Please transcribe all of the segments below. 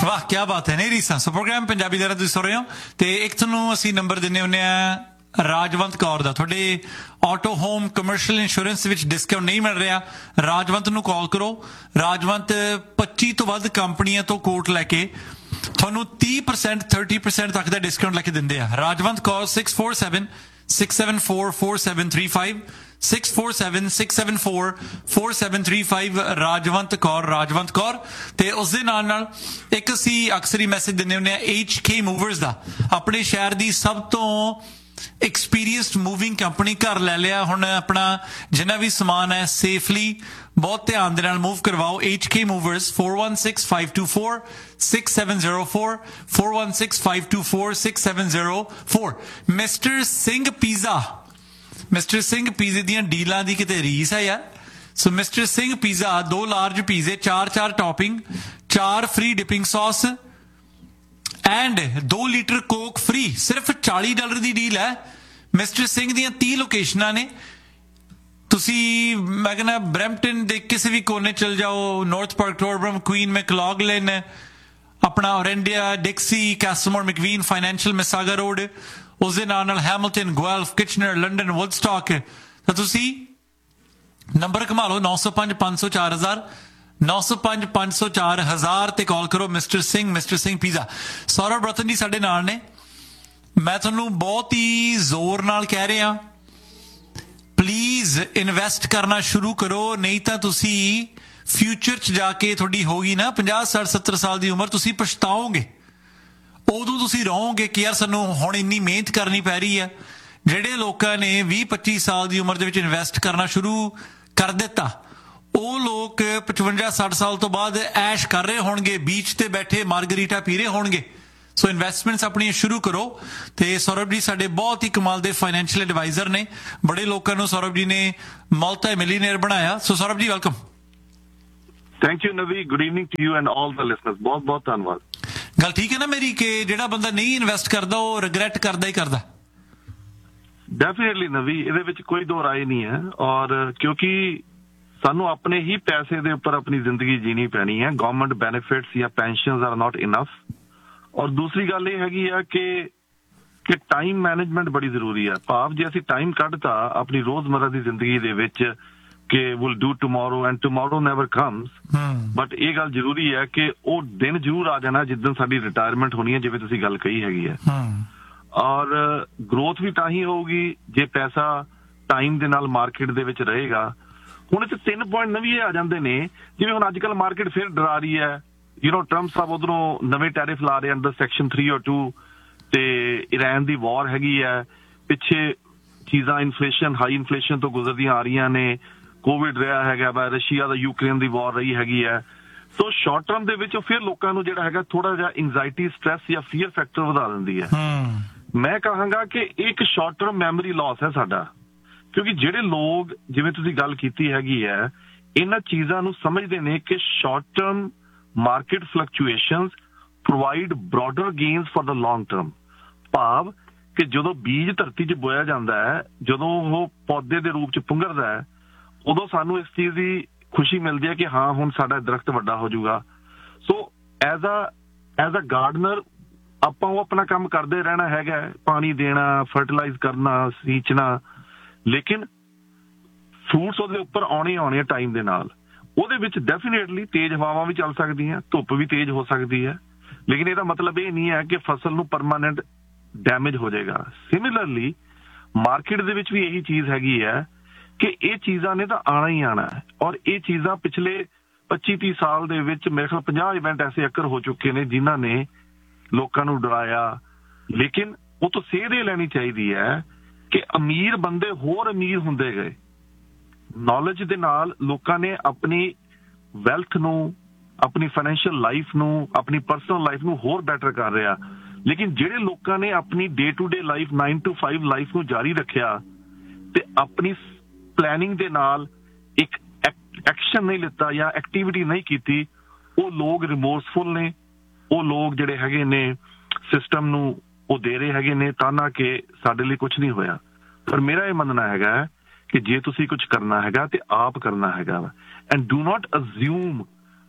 वाह क्या बात है। नहीं रीसा सो प्रोग्राम पंजाबी जरा तुसीं सुन रहे हो ते एक तुहानूं असीं नंबर दिंदे हुंदे आ राजवंत कौर दा। तुहाडे auto home commercial insurance which discount नहीं मिल रहा, राजवंत नूं कॉल करो। राजवंत 25 तो वध कंपनियां तो कोट लैके ਤੁਹਾਨੂੰ 30% 30% तक का डिस्काउंट लैके दिंदे आ। राजवंत कॉल 647 674 4735 647 674 4735 राजवंत कौर ते उस दे नाल एक असीं अक्सर ही मैसेज दिंदे हुंदे आ HK मूवर्स दा। अपने शहर दी सब तो एक्सपीरियंसड मूविंग कंपनी घर लै लिया। हुण अपना जिन्ना भी समान है सेफली बहुत ध्यान दे नाल मूव करवाओ। HK movers 416524 6704 416524 6704। मिस्टर सिंह पीजे दियां डीलां दी किते रीस है यार। सो mister Singh pizza 2 large पिज़्ज़े 4 topping 4 free dipping sauce and 2 litre Coke free. सिर्फ $40 की डील है। मिस्टर सिंह दियां 30 लोकेशनां ने। तुसी मैं कहना ब्रैम्पटन दे किसी भी कोने चल जाओ, नॉर्थ पार्क, टोरब्रम, क्वीन, मैकलॉगलिन, अपना ओरेंडिया, डिक्सी, कैसलमोर, मैकवीन, फाइनेंशियल, मिसागा रोड, उस दे नाल Hamilton, Guelph, Kitchener, London, Woodstock. तो तुसी नंबर घुमा लो 905 504 1000 905 504 1000 ते कॉल करो। Mister Singh pizza. सौरभ रतन जी साडे नाल ने। मैं तुहानूं बहुत ही जोर नाल कह रहा प्लीज इन्वेस्ट करना शुरू करो, नहीं तो तुसी फ्यूचर च जाके थोड़ी होगी ना 50 60 70 साल की उम्र, तुसी पछताओगे। उदों तुसी रहोगे कि यार सानू हुण इन्नी मेहनत करनी पै रही है। ਜਿਹੜੇ ਲੋਕਾਂ ਨੇ 20-25 ਸਾਲ ਦੀ ਉਮਰ ਦੇ ਵਿੱਚ ਇਨਵੈਸਟ ਕਰਨਾ ਸ਼ੁਰੂ ਕਰ ਦਿੱਤਾ, ਉਹ ਲੋਕ 55-60 ਸਾਲ ਤੋਂ ਬਾਅਦ ਐਸ਼ ਕਰ ਰਹੇ ਹੋਣਗੇ, ਬੀਚ ਤੇ ਬੈਠੇ ਮਾਰਗਰੀਟਾ ਪੀ ਰਹੇ ਹੋਣਗੇ। ਸੋ ਇਨਵੈਸਟਮੈਂਟਸ ਆਪਣੀਆਂ ਸ਼ੁਰੂ ਕਰੋ। ਤੇ ਸੌਰਭ ਜੀ ਸਾਡੇ ਬਹੁਤ ਹੀ ਕਮਾਲ ਦੇ ਫਾਈਨੈਂਸ਼ੀਅਲ ਐਡਵਾਈਜ਼ਰ ਨੇ। ਬੜੇ ਲੋਕਾਂ ਨੂੰ ਸੌਰਭ ਜੀ ਨੇ ਮਲਟੀ ਮਿਲੀਅਨਰ ਬਣਾਇਆ। ਸੋ ਸੌਰਭ ਜੀ ਵੈਲਕਮ। ਥੈਂਕ ਯੂ ਨਵੀ, good evening to you and all the listeners. ਬਹੁਤ ਬਹੁਤ ਧੰਨਵਾਦ। ਗੱਲ ਠੀਕ ਹੈ ਨਾ ਮੇਰੀ ਕਿ ਜਿਹੜਾ ਬੰਦਾ ਨਹੀਂ ਇਨਵੈਸਟ ਕਰਦਾ ਉਹ ਰਿਗਰੈਟ ਕਰਦਾ ਹੀ ਕਰਦਾ। ਡੈਫੀਨੇਟਲੀ ਨਵੀ, ਇਹਦੇ ਵਿੱਚ ਕੋਈ ਦੋ ਰਾਏ ਨਹੀਂ ਹੈ। ਔਰ ਕਿਉਂਕਿ ਸਾਨੂੰ ਆਪਣੇ ਹੀ ਪੈਸੇ ਦੇ ਉੱਪਰ ਆਪਣੀ ਜ਼ਿੰਦਗੀ ਜੀਣੀ ਪੈਣੀ ਹੈ। ਗਵਰਨਮੈਂਟ ਬੈਨੀਫਿਟਸ ਜਾਂ ਪੈਨਸ਼ਨਸ ਆਰ ਨਾਟ ਇਨਫ। ਔਰ ਦੂਸਰੀ ਗੱਲ ਇਹ ਹੈਗੀ ਆ ਕਿ ਟਾਈਮ ਮੈਨੇਜਮੈਂਟ ਬੜੀ ਜ਼ਰੂਰੀ ਹੈ। ਭਾਵ ਜੇ ਅਸੀਂ ਟਾਈਮ ਕੱਢਤਾ ਆਪਣੀ ਰੋਜ਼ਮਰਾ ਦੀ ਜ਼ਿੰਦਗੀ ਦੇ ਵਿੱਚ ਕਿ will do tomorrow and tomorrow never comes, but ਇਹ ਗੱਲ ਜ਼ਰੂਰੀ ਹੈ ਕਿ ਉਹ ਦਿਨ ਜ਼ਰੂਰ ਆ ਜਾਣਾ ਜਿੱਦਣ ਸਾਡੀ ਰਿਟਾਇਰਮੈਂਟ ਹੋਣੀ ਹੈ, ਜਿਵੇਂ ਤੁਸੀਂ ਗੱਲ ਕਹੀ ਹੈਗੀ ਹੈ। ਔਰ ਗਰੋਥ ਵੀ ਤਾਂ ਹੀ ਹੋਊਗੀ ਜੇ ਪੈਸਾ ਟਾਈਮ ਦੇ ਨਾਲ ਮਾਰਕੀਟ ਦੇ ਵਿੱਚ ਰਹੇਗਾ। ਹੁਣ ਇੱਥੇ 3 ਪੁਆਇੰਟ ਨਵੀਂ ਆ ਜਾਂਦੇ ਨੇ। ਜਿਵੇਂ ਹੁਣ ਅੱਜ ਕੱਲ੍ਹ ਮਾਰਕੀਟ ਫਿਰ ਡਰਾ ਰਹੀ ਹੈ। ਟਰੰਪ ਸਾਹਿਬ ਉਧਰੋਂ ਨਵੇਂ ਟੈਰਿਫ ਲਾ ਰਹੇ ਅੰਡਰ ਸੈਕਸ਼ਨ 302 ਤੇ ਈਰਾਨ ਦੀ ਵਾਰ ਹੈਗੀ ਹੈ। ਪਿੱਛੇ ਚੀਜ਼ਾਂ ਇਨਫਲੇਸ਼ਨ, ਹਾਈ ਇਨਫਲੇਸ਼ਨ ਤੋਂ ਗੁਜ਼ਰਦੀਆਂ ਆ ਰਹੀਆਂ ਨੇ। ਕੋਵਿਡ ਰਿਹਾ ਹੈਗਾ ਵਾ, ਰਸ਼ੀਆ ਦਾ ਯੂਕਰੇਨ ਦੀ ਵਾਰ ਰਹੀ ਹੈਗੀ ਹੈ। ਸੋ ਸ਼ਾਰਟ ਟਰਮ ਦੇ ਵਿੱਚ ਫਿਰ ਲੋਕਾਂ ਨੂੰ ਜਿਹੜਾ ਹੈਗਾ ਥੋੜਾ ਜਿਹਾ ਇੰਗਜ਼ਾਇਟੀ, ਸਟ੍ਰੈਸ ਜਾਂ ਫੀਅਰ ਫੈਕਟਰ ਵਧਾ ਦਿੰਦੀ ਹੈ। ਮੈਂ ਕਹਾਂਗਾ ਕਿ ਇੱਕ ਸ਼ਾਰਟ ਟਰਮ ਮੈਮਰੀ ਲਾਸ ਹੈ ਸਾਡਾ, ਕਿਉਂਕਿ ਜਿਹੜੇ ਲੋਕ ਜਿਵੇਂ ਤੁਸੀਂ ਗੱਲ ਕੀਤੀ ਹੈਗੀ ਹੈ ਇਹਨਾਂ ਚੀਜ਼ਾਂ ਨੂੰ ਸਮਝਦੇ ਨੇ ਕਿ short term market ਫਲਕਚੁਏਸ਼ਨਸ provide broader gains for the long term. ਭਾਵ ਕਿ ਜਦੋਂ ਬੀਜ ਧਰਤੀ 'ਚ ਬੋਇਆ ਜਾਂਦਾ ਹੈ, ਜਦੋਂ ਉਹ ਪੌਦੇ ਦੇ ਰੂਪ 'ਚ ਪੁੰਗਰਦਾ ਹੈ, ਉਦੋਂ ਸਾਨੂੰ ਇਸ ਚੀਜ਼ ਦੀ ਖੁਸ਼ੀ ਮਿਲਦੀ ਹੈ ਕਿ ਹਾਂ ਹੁਣ ਸਾਡਾ ਦਰਖਤ ਵੱਡਾ ਹੋ ਜਾਊਗਾ। ਸੋ ਐਜ਼ ਅ ਗਾਰਡਨਰ ਆਪਾਂ ਉਹ ਆਪਣਾ ਕੰਮ ਕਰਦੇ ਰਹਿਣਾ ਹੈਗਾ, ਪਾਣੀ ਦੇਣਾ, ਫਰਟੀਲਾਈਜ਼ ਕਰਨਾ, ਸੀਂਚਣਾ, ਲੇਕਿਨ ਫਰੂਟਸ ਉਹਦੇ ਉੱਪਰ ਆਉਣੇ ਆ ਟਾਈਮ ਦੇ ਨਾਲ। ਉਹਦੇ ਵਿੱਚ ਡੈਫੀਨੇਟਲੀ ਤੇਜ਼ ਹਵਾਵਾਂ ਵੀ ਚੱਲ ਸਕਦੀਆਂ, ਧੁੱਪ ਵੀ ਤੇਜ਼ ਹੋ ਸਕਦੀ ਹੈ, ਲੇਕਿਨ ਇਹਦਾ ਮਤਲਬ ਇਹ ਨਹੀਂ ਹੈ ਕਿ ਫਸਲ ਨੂੰ ਪਰਮਾਨੈਂਟ ਡੈਮੇਜ ਹੋ ਜਾਏਗਾ। ਸਿਮਿਲਰਲੀ ਮਾਰਕੀਟ ਦੇ ਵਿੱਚ ਵੀ ਇਹੀ ਚੀਜ਼ ਹੈਗੀ ਹੈ ਕਿ ਇਹ ਚੀਜ਼ਾਂ ਨੇ ਤਾਂ ਆਉਣਾ ਹੀ ਆਉਣਾ ਹੈ। ਔਰ ਇਹ ਚੀਜ਼ਾਂ ਪਿਛਲੇ 25-30 ਸਾਲ ਦੇ ਵਿੱਚ ਮੇਰੇ ਖਿਆਲ 50 ਇਵੈਂਟ ਐਸੇ ਅਕਰ ਹੋ ਚੁੱਕੇ ਨੇ ਜਿਨ੍ਹਾਂ ਨੇ ਲੋਕਾਂ ਨੂੰ ਡਰਾਇਆ। ਲੇਕਿਨ ਉਹ ਤੋਂ ਸੇਧ ਇਹ ਲੈਣੀ ਚਾਹੀਦੀ ਹੈ ਕਿ ਅਮੀਰ ਬੰਦੇ ਹੋਰ ਅਮੀਰ ਹੁੰਦੇ ਗਏ। ਨੌਲੇਜ ਦੇ ਨਾਲ ਲੋਕਾਂ ਨੇ ਆਪਣੀ ਵੈਲਥ ਨੂੰ, ਆਪਣੀ ਫਾਈਨੈਂਸ਼ੀਅਲ ਲਾਈਫ ਨੂੰ, ਆਪਣੀ ਪਰਸਨਲ ਲਾਈਫ ਨੂੰ ਹੋਰ ਬੈਟਰ ਕਰ ਰਿਹਾ। ਲੇਕਿਨ ਜਿਹੜੇ ਲੋਕਾਂ ਨੇ ਆਪਣੀ day to day life 9 to 5 life ਨੂੰ ਜਾਰੀ ਰੱਖਿਆ ਤੇ ਆਪਣੀ ਪਲੈਨਿੰਗ ਦੇ ਨਾਲ ਇੱਕ ਐਕਸ਼ਨ ਨਹੀਂ ਲਿੱਤਾ ਜਾਂ ਐਕਟੀਵਿਟੀ ਨਹੀਂ ਕੀਤੀ, ਉਹ ਲੋਕ ਰਿਮੋਰਸਫੁਲ ਨੇ। ਉਹ ਲੋਕ ਜਿਹੜੇ ਹੈਗੇ ਨੇ ਸਿਸਟਮ ਨੂੰ ਉਹ ਦੇ ਰਹੇ ਹੈਗੇ ਨੇ ਤਾਨਾ ਕਿ ਸਾਡੇ ਲਈ ਕੁਛ ਨਹੀਂ ਹੋਇਆ। ਪਰ ਮੇਰਾ ਇਹ ਮੰਨਣਾ ਹੈਗਾ ਕਿ ਜੇ ਤੁਸੀਂ ਕੁਝ ਕਰਨਾ ਹੈਗਾ ਤੇ ਆਪ ਕਰਨਾ ਹੈਗਾ ਵਾ। And do not ਅਜ਼ਿਊਮ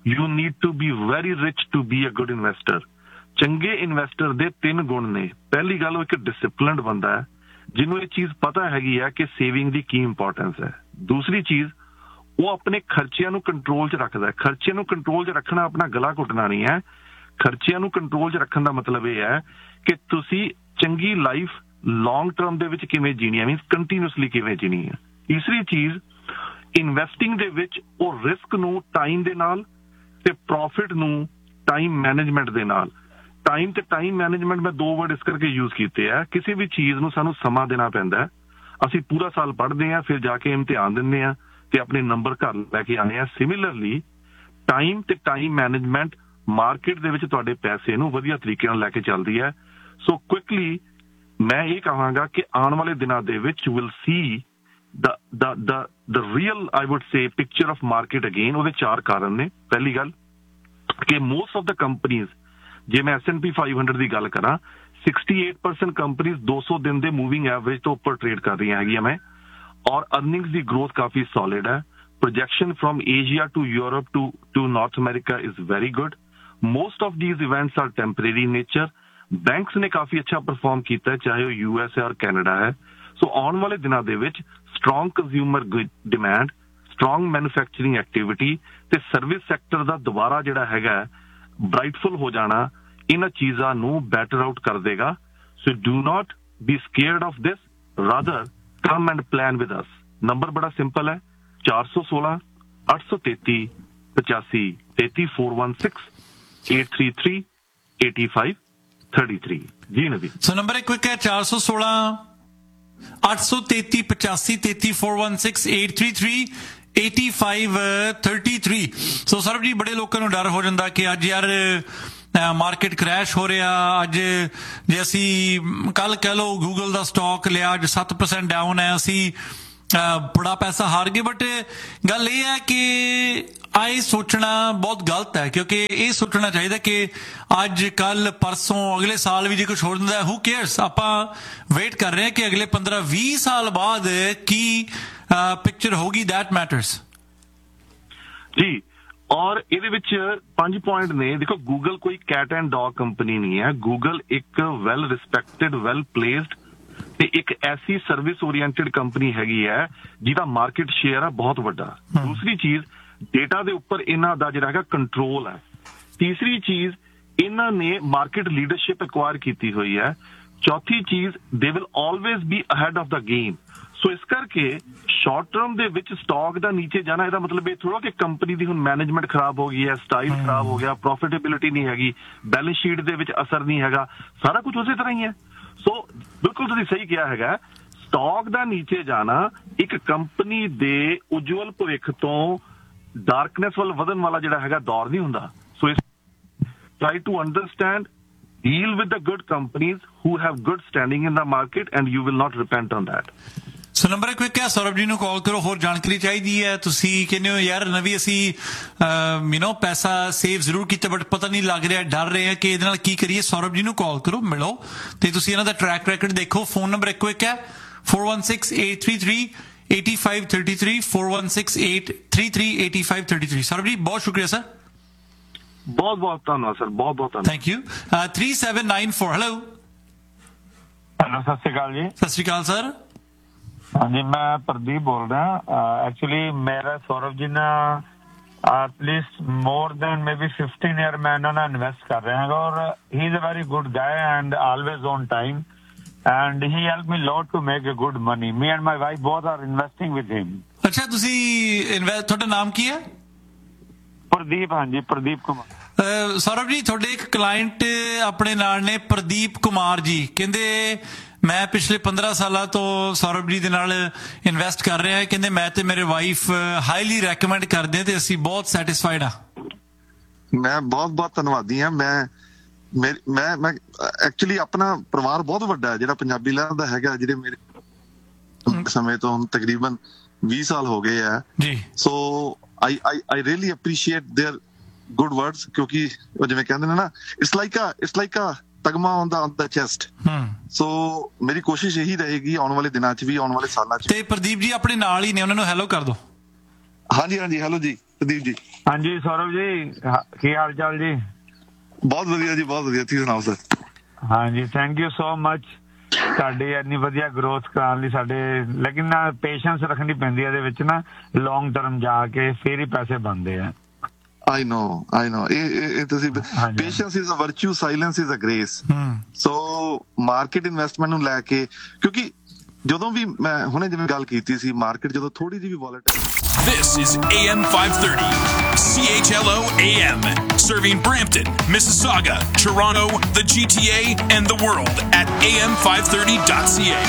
you need to be very rich to be a good investor. ਚੰਗੇ ਇਨਵੈਸਟਰ ਦੇ 3 ਗੁਣ ਨੇ। ਪਹਿਲੀ ਗੱਲ, ਉਹ ਇੱਕ ਡਿਸਿਪਲਿਨਡ ਬੰਦਾ ਹੈ ਜਿਹਨੂੰ ਇਹ ਚੀਜ਼ ਪਤਾ ਹੈਗੀ ਹੈ ਕਿ ਸੇਵਿੰਗ ਦੀ ਕੀ ਇੰਪੋਰਟੈਂਸ ਹੈ। ਦੂਸਰੀ ਚੀਜ਼, ਉਹ ਆਪਣੇ ਖਰਚਿਆਂ ਨੂੰ ਕੰਟਰੋਲ 'ਚ ਰੱਖਦਾ ਹੈ। ਖਰਚਿਆਂ ਨੂੰ ਕੰਟਰੋਲ 'ਚ ਰੱਖਣਾ ਆਪਣਾ ਗਲਾ ਘੁੱਟਣਾ ਨਹੀਂ ਹੈ। ਖਰਚਿਆਂ ਨੂੰ ਕੰਟਰੋਲ 'ਚ ਰੱਖਣ ਦਾ ਮਤਲਬ ਇਹ ਹੈ ਕਿ ਤੁਸੀਂ ਚੰਗੀ ਲਾਈਫ ਲੌਂਗ ਟਰਮ ਦੇ ਵਿੱਚ ਕਿਵੇਂ ਜੀਣੀ ਹੈ, ਮੀਨਸ ਕੰਟੀਨਿਊਸਲੀ ਕਿਵੇਂ ਜੀਣੀ ਹੈ। ਤੀਸਰੀ ਚੀਜ਼, ਇਨਵੈਸਟਿੰਗ ਦੇ ਵਿੱਚ ਉਹ ਰਿਸਕ ਨੂੰ ਟਾਈਮ ਦੇ ਨਾਲ ਤੇ ਪ੍ਰੋਫਿਟ ਨੂੰ ਟਾਈਮ ਮੈਨੇਜਮੈਂਟ ਦੇ ਨਾਲ। ਟਾਈਮ ਤੇ ਟਾਈਮ ਮੈਨੇਜਮੈਂਟ ਮੈਂ 2 ਵਰਡ ਇਸ ਕਰਕੇ ਯੂਜ਼ ਕੀਤੇ ਆ। ਕਿਸੇ ਵੀ ਚੀਜ਼ ਨੂੰ ਸਾਨੂੰ ਸਮਾਂ ਦੇਣਾ ਪੈਂਦਾ ਹੈ। ਅਸੀਂ ਪੂਰਾ ਸਾਲ ਪੜ੍ਹਦੇ ਹਾਂ, ਫਿਰ ਜਾ ਕੇ ਇਮਤਿਹਾਨ ਦਿੰਦੇ ਹਾਂ ਤੇ ਆਪਣੇ ਨੰਬਰ ਘਰ ਲੈ ਕੇ ਆਉਂਦੇ ਹਾਂ। ਸਿਮਿਲਰਲੀ ਟਾਈਮ ਤੇ ਟਾਈਮ ਮੈਨੇਜਮੈਂਟ ਮਾਰਕੀਟ ਦੇ ਵਿੱਚ ਤੁਹਾਡੇ ਪੈਸੇ ਨੂੰ ਵਧੀਆ ਤਰੀਕੇ ਨਾਲ ਲੈ ਕੇ ਚੱਲਦੀ ਹੈ। ਸੋ ਕੁਇਕਲੀ ਮੈਂ ਇਹ ਕਹਾਂਗਾ ਕਿ ਆਉਣ ਵਾਲੇ ਦਿਨਾਂ ਦੇ ਵਿੱਚ will see the real I would say picture of market again। ਉਹਦੇ 4 ਕਾਰਨ ਨੇ। ਪਹਿਲੀ ਗੱਲ ਕਿ most of the companies, ਜੇ ਮੈਂ S&P 500 ਦੀ ਗੱਲ ਕਰਾਂ, 68% ਕੰਪਨੀਆਂ 200 ਦਿਨ ਦੇ ਮੂਵਿੰਗ ਐਵਰੇਜ ਤੋਂ ਉੱਪਰ ਟ੍ਰੇਡ ਕਰ ਰਹੀਆਂ ਹੈਗੀਆਂ ਮੈਂ, ਔਰ ਅਰਨਿੰਗਸ ਦੀ ਗਰੋਥ ਕਾਫੀ ਸੋਲਿਡ ਹੈ। Projection firm Asia to Europe to north America is very good. Most of ਥੀਜ਼ events R temporary nature. Banks ਨੇ ਕਾਫੀ ਅੱਛਾ ਪਰਫਾਰਮ ਕੀਤਾ ਹੈ, ਚਾਹੇ ਉਹ US ਹੈ ਔਰ ਕੈਨੇਡਾ ਹੈ। ਸੋ ਆਉਣ ਵਾਲੇ ਦਿਨਾਂ ਦੇ ਵਿੱਚ strong consumer demand, strong manufacturing activity ਤੇ ਸਰਵਿਸ ਸੈਕਟਰ ਦਾ ਦੁਬਾਰਾ ਜਿਹੜਾ ਹੈਗਾ ਬ੍ਰਾਈਟਫੁਲ ਹੋ ਜਾਣਾ ਇਹਨਾਂ ਚੀਜ਼ਾਂ ਨੂੰ ਬੈਟਰ ਆਊਟ ਕਰ ਦੇਗਾ। ਸੋ do not be scared of this, rather come and plan with us. Number ਬੜਾ ਸਿੰਪਲ ਹੈ, 416 833 85 33 416 833 85 33। ਜੀ ਨਵੀਂ। ਸੋ ਨੰਬਰ ਇੱਕ ਕੁਇਕ ਹੈ 416 833 85 33 416 833 85 33। ਸੋ ਸਰਬ ਜੀ, ਬੜੇ ਲੋਕਾਂ ਨੂੰ ਡਰ ਹੋ ਜਾਂਦਾ ਕਿ ਅੱਜ ਯਾਰ ਮਾਰਕੀਟ ਕ੍ਰੈਸ਼ ਹੋ ਰਿਹਾ। ਅੱਜ ਜੇ ਅਸੀਂ ਕੱਲ ਕਹਿ ਲਓ ਗੂਗਲ ਦਾ ਸਟਾਕ ਲਿਆ, ਅੱਜ 7% ਡਾਊਨ ਹੈ, ਅਸੀਂ ਬੜਾ ਪੈਸਾ ਹਾਰ ਗਏ। ਬਟ ਗੱਲ ਇਹ ਹੈ ਕਿ ਇਹ ਸੋਚਣਾ ਬਹੁਤ ਗਲਤ ਹੈ, ਕਿਉਂਕਿ ਇਹ ਸੋਚਣਾ ਚਾਹੀਦਾ ਕਿ ਅੱਜ ਕੱਲ ਪਰਸੋਂ ਅਗਲੇ ਸਾਲ ਵੀ ਜੇ ਕੁਝ ਹੋ ਜਾਂਦਾ, ਹੂ ਕੇਅਰਸ। ਆਪਾਂ ਵੇਟ ਕਰ ਰਹੇ ਹਾਂ ਕਿ ਅਗਲੇ 15-20 ਸਾਲ ਬਾਅਦ ਕੀ ਪਿਕਚਰ ਹੋਗੀ, ਦੈਟ ਮੈਟਰਸ ਜੀ। ਔਰ ਇਹਦੇ ਵਿੱਚ 5 ਪੁਆਇੰਟ ਨੇ। ਦੇਖੋ, ਗੂਗਲ ਕੋਈ ਕੈਟ ਐਂਡ ਡੌਗ ਕੰਪਨੀ ਨਹੀਂ ਹੈ। ਗੂਗਲ ਇੱਕ ਵੈਲ ਰਿਸਪੈਕਟਡ, ਵੈਲ ਪਲੇਸਡ ਤੇ ਇੱਕ ਐਸੀ ਸਰਵਿਸ ਓਰੀਐਂਟਡ ਕੰਪਨੀ ਹੈਗੀ ਹੈ ਜਿਹਦਾ ਮਾਰਕੀਟ ਸ਼ੇਅਰ ਹੈ ਬਹੁਤ ਵੱਡਾ। ਦੂਸਰੀ ਚੀਜ਼, ਡੇਟਾ ਦੇ ਉੱਪਰ ਇਹਨਾਂ ਦਾ ਜਿਹੜਾ ਹੈਗਾ ਕੰਟਰੋਲ ਹੈ। ਤੀਸਰੀ ਚੀਜ਼, ਇਹਨਾਂ ਨੇ ਮਾਰਕੀਟ ਲੀਡਰਸ਼ਿਪ ਐਕਵਾਇਰ ਕੀਤੀ ਹੋਈ ਹੈ। ਚੌਥੀ ਚੀਜ਼, they will always B ahead of the game. ਸੋ ਇਸ ਕਰਕੇ ਸ਼ਾਰਟ ਟਰਮ ਦੇ ਵਿੱਚ ਸਟਾਕ ਦਾ ਨੀਚੇ ਜਾਣਾ, ਇਹਦਾ ਮਤਲਬ ਇਹ ਥੋੜਾ ਕਿ ਕੰਪਨੀ ਦੀ ਹੁਣ ਮੈਨੇਜਮੈਂਟ ਖਰਾਬ ਹੋ ਗਈ ਹੈ, ਸਟਾਈਲ ਖਰਾਬ ਹੋ ਗਿਆ, ਪ੍ਰੋਫਿਟੇਬਿਲਿਟੀ ਨਹੀਂ ਹੈਗੀ, ਬੈਲੈਂਸ ਸ਼ੀਟ ਦੇ ਵਿੱਚ ਅਸਰ ਨਹੀਂ ਹੈਗਾ, ਸਾਰਾ ਕੁਝ ਉਸੇ ਤਰ੍ਹਾਂ ਹੀ ਹੈ। ਸੋ ਬਿਲਕੁਲ ਤੁਸੀਂ ਸਹੀ ਕਿਹਾ ਹੈਗਾ, ਸਟਾਕ ਦਾ ਨੀਚੇ ਜਾਣਾ ਇੱਕ ਕੰਪਨੀ ਦੇ ਉਜਵਲ ਭਵਿੱਖ ਤੋਂ ਡਾਰਕਨੈਸ ਵੱਲ ਵਧਣ ਵਾਲਾ ਜਿਹੜਾ ਹੈਗਾ ਦੌਰ ਨਹੀਂ ਹੁੰਦਾ। ਸੋ try to understand, deal with the good companies who have good standing in the market and you will not repent on that। So number ਇੱਕ ਕੁਇਕ ਹੈ, ਸੌਰਵ ਜੀ ਨੂੰ ਕਾਲ ਕਰੋ। ਹੋਰ ਜਾਣਕਾਰੀ ਚਾਹੀਦੀ ਹੈ? ਤੁਸੀਂ ਕਹਿੰਦੇ ਹੋ ਯਾਰ ਨਵੀਂ ਅਸੀਂ ਪੈਸਾ ਸੇਵ ਜ਼ਰੂਰ ਕੀਤਾ ਬਟ ਪਤਾ ਨਹੀਂ ਲੱਗ ਰਿਹਾ, ਡਰ ਰਹੇ ਆ ਕਿ ਇਹਦੇ ਨਾਲ ਕੀ ਕਰੀਏ। ਸੌਰਵ ਜੀ ਨੂੰ ਕਾਲ ਕਰੋ, ਮਿਲੋ ਤੇ ਤੁਸੀਂ ਇਹਨਾਂ ਦਾ ਟਰੈਕ ਰੈਕਡ ਦੇਖੋ। ਫੋਨ ਨੰਬਰ ਇੱਕ ਕੁਇਕ ਹੈ 416 833 85 33 416 833 85 33। ਸੌਰਵ ਜੀ ਬਹੁਤ ਸ਼ੁਕਰੀਆ ਸਰ। ਬਹੁਤ ਬਹੁਤ ਧੰਨਵਾਦ ਸਰ, ਬਹੁਤ ਬਹੁਤ ਧੰਨਵਾਦ। Thank you. 3794 ਹੈਲੋ। ਹੈਲੋ, ਸਤਿ ਸ਼੍ਰੀ ਅਕਾਲ ਜੀ। ਸਤਿ ਸ਼੍ਰੀ ਅਕਾਲ ਸਰ। ਹਾਂਜੀ, ਮੈਂ ਪ੍ਰਦੀਪ ਬੋਲ ਰਿਹਾ। ਐਕਚੁਅਲੀ ਮੇਰਾ ਸੌਰਵ ਜੀ ਨਾਲ at least more than maybe 15 year ਮੈਂ ਇਹਨਾਂ ਨਾਲ ਇਨਵੈਸਟ ਕਰ ਰਿਹਾ ਹਾਂ ਔਰ ਹੀ ਇਜ਼ ਅ ਵੈਰੀ ਗੁੱਡ ਗਾਏ and always on time and he help me lot to make a good money. Me and my wife both are investing with him. ਅੱਛਾ, ਤੁਸੀਂ ਤੁਹਾਡਾ ਨਾਮ ਕੀ ਹੈ? ਪ੍ਰਦੀਪ। ਹਾਂਜੀ, ਪ੍ਰਦੀਪ ਕੁਮਾਰ। ਸੌਰਵ ਜੀ, ਤੁਹਾਡੇ ਇੱਕ ਕਲਾਇੰਟ ਆਪਣੇ ਨਾਲ ਨੇ, ਪ੍ਰਦੀਪ ਕੁਮਾਰ ਜੀ। ਕਹਿੰਦੇ ਮੈਂ ਪਿਛਲੇ 15 ਸਾਲਾਂ ਤੋਂ ਸੌਰਵ ਜੀ ਦੇ ਨਾਲ ਇਨਵੈਸਟ ਕਰ ਰਿਹਾ। ਕਹਿੰਦੇ ਮੈਂ ਤੇ ਮੇਰੇ ਵਾਈਫ ਹਾਈਲੀ ਰეკਮੈਂਡ ਕਰਦੇ ਤੇ ਅਸੀਂ ਬਹੁਤ ਸੈਟੀਸਫਾਈਡ ਆ। ਮੈਂ ਬਹੁਤ ਬਹੁਤ ਧੰਨਵਾਦੀ ਹਾਂ। ਮੈਂ ਐਕਚੁਅਲੀ ਆਪਣਾ ਪਰਿਵਾਰ ਬਹੁਤ ਵੱਡਾ ਹੈ ਜਿਹੜਾ ਪੰਜਾਬੀ ਲਹਿਰ ਦਾ ਹੈਗਾ, ਜਿਹੜੇ ਮੇਰੇ ਸਮੇਂ ਤੋਂ ਤਕਰੀਬਨ 20 ਸਾਲ ਹੋ ਗਏ ਆ ਜੀ। ਸੋ I really appreciate their good words ਕਿਉਂਕਿ ਉਹ ਜਿਵੇਂ ਕਹਿੰਦੇ ਨੇ ਨਾ, it's like a ਤਗਮਾ on the chest। ਸੋ ਮੇਰੀ ਕੋਸ਼ਿਸ਼ ਇਹੀ ਰਹੇਗੀ ਆਉਣ ਵਾਲੇ ਦਿਨਾਂ 'ਚ ਵੀ, ਆਉਣ ਵਾਲੇ ਸਾਲਾਂ 'ਚ। ਤੇ ਪ੍ਰਦੀਪ ਜੀ ਆਪਣੇ ਨਾਲ ਹੀ ਨੇ, ਉਹਨਾਂ ਨੂੰ ਹੈਲੋ ਕਰ ਦਿਓ। ਹਾਂਜੀ ਹਾਂਜੀ, ਹੈਲੋ ਜੀ। ਪ੍ਰਦੀਪ ਜੀ। ਹਾਂਜੀ ਸੌਰਵ ਜੀ, ਕੀ ਹਾਲ ਚਾਲ ਜੀ? ਬਹੁਤ ਵਧੀਆ ਜੀ, ਬਹੁਤ ਵਧੀਆ। ਤੁਸੀਂ ਸੁਣਾਓ ਸਰ? ਹਾਂਜੀ, ਥੈਂਕ ਯੂ ਸੋ ਮਚ ਤੁਹਾਡੀ ਇੰਨੀ ਵਧੀਆ ਗਰੋਥ ਕਰਾਉਣ ਲਈ। ਸਾਡੇ ਲੇਕਿਨ ਪੇਸ਼ੈਂਸ ਰੱਖਣੀ ਪੈਂਦੀ ਹੈ ਇਹਦੇ ਵਿੱਚ ਨਾ, ਲੌਂਗ ਟਰਮ ਜਾ ਕੇ ਫਿਰ ਹੀ ਪੈਸੇ ਬਣਦੇ ਆ। I know. ਇਹ ਤੁਸੀਂ patience is a ਵਰਚੂ, silence is a grace. So market investment ਨੂੰ ਲੈ ਕੇ, ਕਿਉਂਕਿ ਜਦੋਂ ਵੀ ਮੈਂ ਹੁਣੇ ਜਿਵੇਂ ਗੱਲ ਕੀਤੀ ਸੀ, ਮਾਰਕੀਟ ਜਦੋਂ ਥੋੜੀ ਜਿਹੀ ਵੀ volatile. This is AM 530, CHLO AM, serving Brampton, Mississauga, Toronto, the GTA, and the world at am530.ca.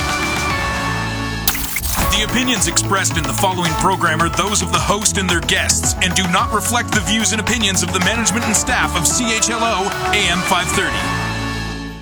The opinions expressed in the following program are those of the host and their guests and do not reflect the views and opinions of the management and staff of CHLO AM 530.